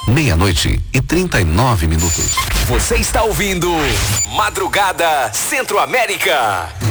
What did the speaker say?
meia-noite e 39 minutos. Você está ouvindo Madrugada Centro-América.